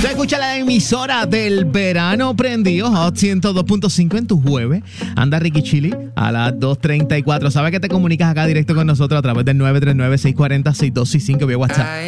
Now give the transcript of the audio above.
Usted escucha la emisora del verano prendido, Hot 102.5 en tu jueves. Anda Ricky Chili a las 2:34. ¿Sabes que te comunicas acá directo con nosotros a través del 939-640-6265 vía WhatsApp?